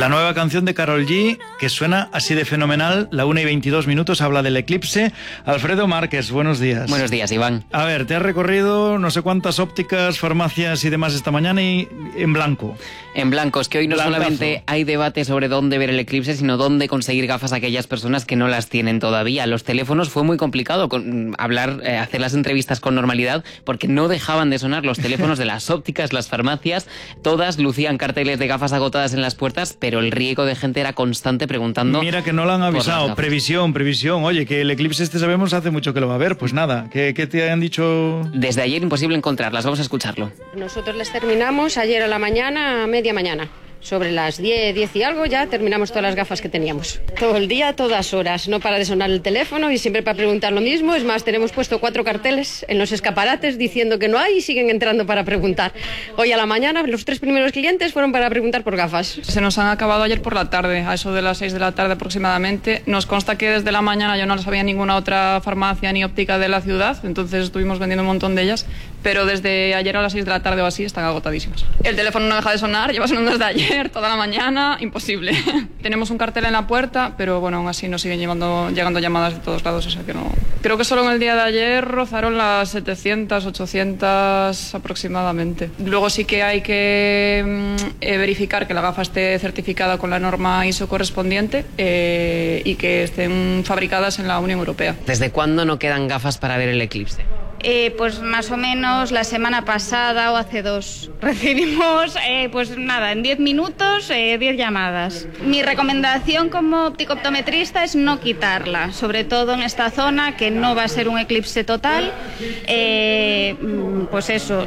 La nueva canción de Karol G, que suena así de fenomenal, la 1:22, habla del eclipse. Alfredo Márquez, buenos días. Buenos días, Iván. A ver, te has recorrido no sé cuántas ópticas, farmacias y demás esta mañana y en blanco. En blanco, es que hoy no Blancazo. solamente hay debate sobre dónde ver el eclipse, sino dónde conseguir gafas a aquellas personas que no las tienen todavía. Los teléfonos fue muy complicado hacer las entrevistas con normalidad porque no dejaban de sonar los teléfonos de las ópticas, las farmacias, todas lucían carteles de gafas agotadas en las puertas, pero el riego de gente era constante preguntando. Mira que no lo han avisado. Previsión. Oye, que el eclipse sabemos hace mucho que lo va a ver. Pues nada, ¿qué te han dicho? Desde ayer imposible encontrarlas, vamos a escucharlo. Nosotros las terminamos ayer a la mañana, a media mañana. Sobre las 10 y algo ya terminamos todas las gafas que teníamos. Todo el día, todas horas. No para de sonar el teléfono y siempre para preguntar lo mismo. Es más, tenemos puesto 4 carteles en los escaparates diciendo que no hay y siguen entrando para preguntar. Hoy a la mañana los 3 primeros clientes fueron para preguntar por gafas. Se nos han acabado ayer por la tarde, a eso de las 6 de la tarde aproximadamente. Nos consta que desde la mañana yo no sabía ninguna otra farmacia ni óptica de la ciudad, entonces estuvimos vendiendo un montón de ellas, pero desde ayer a las 6 de la tarde o así están agotadísimas. El teléfono no deja de sonar, lleva sonando desde ayer, toda la mañana, imposible. Tenemos un cartel en la puerta, pero bueno, aún así nos siguen llegando llamadas de todos lados, o sea que no. Creo que solo en el día de ayer rozaron las 700, 800 aproximadamente. Luego sí que hay que verificar que la gafa esté certificada con la norma ISO correspondiente y que estén fabricadas en la Unión Europea. ¿Desde cuándo no quedan gafas para ver el eclipse? Pues más o menos la semana pasada o hace 2 recibimos, pues nada, en 10 minutos 10 llamadas. Mi recomendación como óptico-optometrista es no quitarla, sobre todo en esta zona que no va a ser un eclipse total, pues eso.